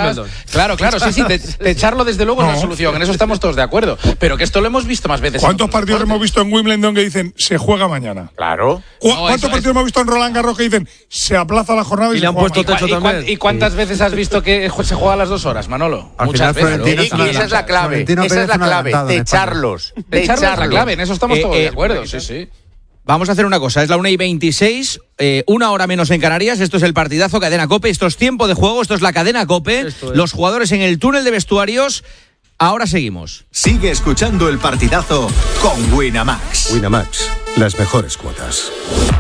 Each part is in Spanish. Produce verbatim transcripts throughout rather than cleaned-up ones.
cosas. Claro, claro, sí, sí, de, de echarlo desde luego no. es la solución, en eso estamos todos de acuerdo. Pero que esto lo hemos visto más veces. ¿Cuántos partidos hemos visto en Wimbledon que dicen se juega mañana? Claro. ¿Cu- no, ¿Cuántos eso, partidos eso. hemos visto en Roland Garros que dicen se aplaza la jornada y, y se le han juega puesto techo ¿Y, también? ¿Y cuántas sí. veces has visto que se juega a las dos horas, Manolo? Al Muchas final, veces. Y, y esa es la clave. Esa es la clave. De echarlos. De echarlos es la clave. En eso estamos eh, todos eh, de acuerdo. Sí, sí. Vamos a hacer una cosa, es la una y veintiséis, eh, una hora menos en Canarias, esto es el partidazo Cadena COPE, esto es tiempo de juego, esto es la Cadena COPE, los jugadores en el túnel de vestuarios, ahora seguimos. Sigue escuchando el partidazo con Winamax. Winamax, las mejores cuotas.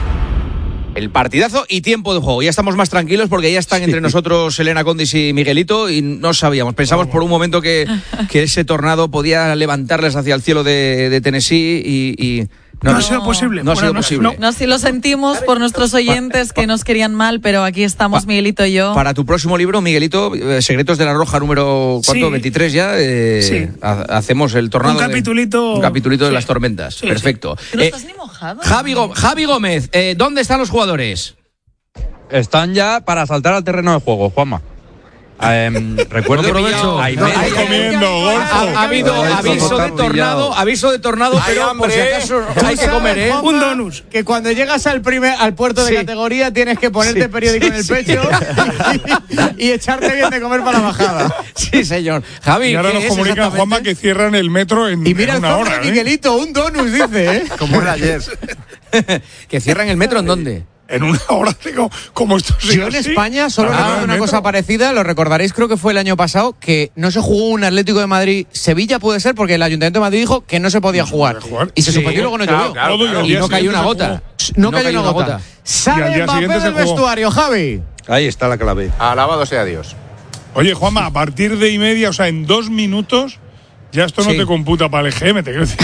El partidazo y tiempo de juego. Ya estamos más tranquilos porque ya están sí. entre nosotros Elena Condis y Miguelito y no sabíamos. Pensamos oh. por un momento que, que ese tornado podía levantarles hacia el cielo de, de Tennessee y... y No, no ha sido posible. No ha sido posible. No, no, sí lo sentimos por nuestros oyentes que nos querían mal, pero aquí estamos Miguelito y yo. Para tu próximo libro, Miguelito, eh, Secretos de la Roja número ¿cuánto? Sí. veintitrés ya. Eh, sí. ha, hacemos el tornado. Un capitulito. De, un capitulito sí. de las tormentas. Sí, Perfecto. Sí. No eh, estás ni mojado. Javi, Javi Gómez, eh, ¿dónde están los jugadores? Están ya para saltar al terreno de juego, Juanma. Eh, recuerdo no que hay comiendo golfo. Ha, ha habido aviso de tornado, aviso de tornado, pero por si acaso hay que comer, ¿eh? Un donus. Que cuando llegas al primer al puerto de sí. categoría tienes que ponerte sí. periódico sí, en el pecho sí. y, y echarte bien de comer para la bajada. Sí, señor. Javi, y ahora nos comunica Juanma que cierran el metro en, y mira en una el hora. de Miguelito, ¿eh? Un donus dice, ¿eh? Como era ayer. ¿Que cierran el metro en dónde? En una hora digo, como esto Yo en así. España solo ah, recuerdo una metro. cosa parecida, lo recordaréis, creo que fue el año pasado, que no se jugó un Atlético de Madrid-Sevilla, puede ser, porque el Ayuntamiento de Madrid dijo que no se podía no jugar. Se jugar. Y se sí, suspendió y luego no claro, llovió. Claro, claro, y no cayó una gota. No, no cayó una gota. gota. Sale Mbappé del vestuario, Javi. Ahí está la clave. Alabado sea Dios. Oye, Juanma, a partir de y media, o sea, en dos minutos... Ya esto no sí. te computa para el E G M, te quiero decir.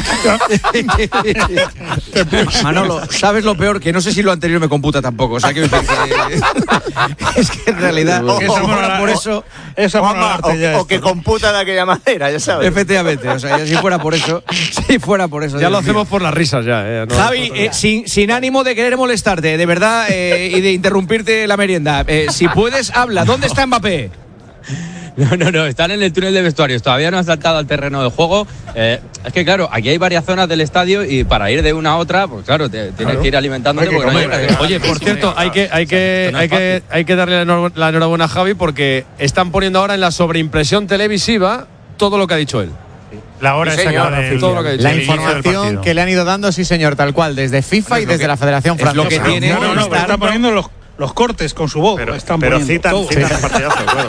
Manolo, ¿sabes lo peor? Que no sé si lo anterior me computa tampoco. O sea, que es que en realidad, o, que eso o, fuera por eso. eso Juanma, o, ya o esto, que ¿no? computa de aquella manera, ya sabes. Efectivamente, o sea, si fuera por eso. Si fuera por eso. Ya lo hacemos por las risas, ya. Eh, no, Javi, eh, sin, sin ánimo de querer molestarte, de verdad, eh, y de interrumpirte la merienda. Eh, si puedes, habla. ¿Dónde está Mbappé? No, no, no, están en el túnel de vestuarios, todavía no han saltado al terreno de juego. Eh, es que claro, aquí hay varias zonas del estadio y para ir de una a otra, pues claro, te, tienes claro. que ir alimentándote porque comer, no hay eh. Oye, por cierto, hay que, hay que, hay que, hay que darle la enhorabuena a Javi porque están poniendo ahora en la sobreimpresión televisiva todo lo que ha dicho él. La hora sí, exacta de todo lo que ha dicho. La información que le han ido dando, sí señor, tal cual, desde FIFA y desde que, la Federación Francesa. Lo que tiene, no, no, no, no está poniendo los los cortes con su voz. Pero, están pero citan, todo. citan el partidazo, claro.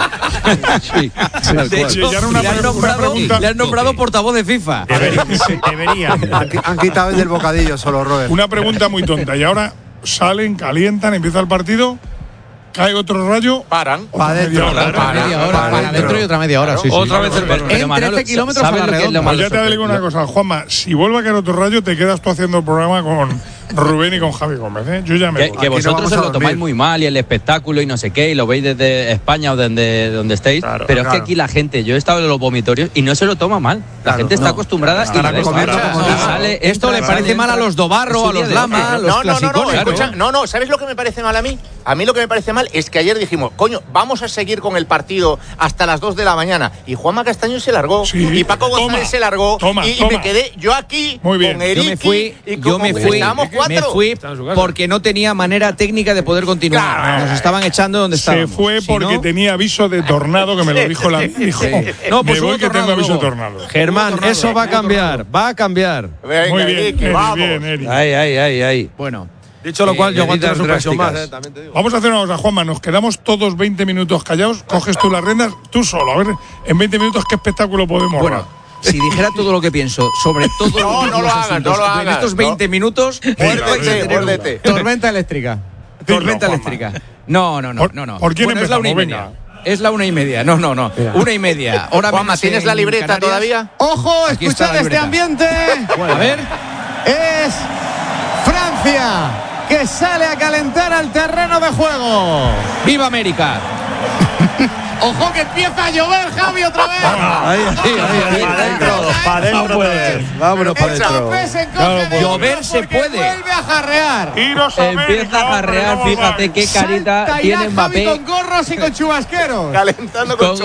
Sí. De hecho, le, han nombrado, le han nombrado portavoz de FIFA. Deberían. Deberían. Han, han quitado el del bocadillo solo, Robert. Una pregunta muy tonta. Y ahora salen, calientan, empieza el partido, cae otro rayo. Paran. Para adentro. Para, para, media hora, para, para adentro y otra media hora. Sí, sí. Otra vez el balón. En trece kilómetros a la redonda. Pues ya te digo una cosa, Juanma. Si vuelve a caer otro rayo, te quedas tú haciendo el programa con Rubén y con Javi Gómez, ¿eh? Yo ya me que, voy. que vosotros no se lo tomáis muy mal y el espectáculo y no sé qué, y lo veis desde España o desde donde estéis, claro, pero claro. es que aquí la gente, yo he estado en los vomitorios y no se lo toma mal. La claro, gente está no, acostumbrada no, no, y, comiendo, no, no, sale, esto le parece mal a los Dobarro, a los Lama, a los no, no, no, no, claro. escucha, no, no, ¿sabes lo que me parece mal a mí? A mí lo que me parece mal es que ayer dijimos, coño, vamos a seguir con el partido hasta las dos de la mañana. Y Juanma Castaño se largó, sí, y Paco toma, González se largó, toma, y, toma. y me quedé yo aquí muy bien. con Eriki. Yo me fui, y yo me fui, me fui porque no tenía manera técnica de poder continuar. Claro. Nos estaban echando donde estábamos. Se fue si porque no, tenía aviso de tornado, que me lo dijo la dijo. No, pues me voy que tengo aviso de tornado. Germán, tornado, eso va a cambiar, va a cambiar. Venga, muy bien, Eriki, Eri, vamos. bien, Eri. Ay, ay, ay, ay. Bueno. Dicho lo cual, eh, yo aguanto una suspensión más. Eh, también te digo. Vamos a hacer una cosa, Juanma. Nos quedamos todos veinte minutos callados. Coges tú las riendas, tú solo. A ver, en veinte minutos, ¿qué espectáculo podemos bueno, dar? Si dijera todo lo que pienso sobre todo no, no lo hagas, no lo hagas, en estos veinte no. minutos, muérdete. Tormenta eléctrica. Tormenta eléctrica. No, no, no, no, no. ¿Por quién bueno, es la una y media. Es la una y media. No, no, no. Mira. Una y media. Ahora Juanma, ¿tienes la libreta Canarias? Todavía? ¡Ojo! Escuchad este ambiente. Bueno, a ver. Es Francia, que sale a calentar al terreno de juego. ¡Viva América! ¡Ojo que empieza a llover, Javi, otra vez! Ahí, ahí, ahí. Para adentro, para adentro. Vámonos para adentro. Claro, llover se puede. Vuelve a jarrear. Empieza a jarrear, fíjate qué carita tiene Mbappé. Javi con gorros y con chubasqueros. Calentando con, con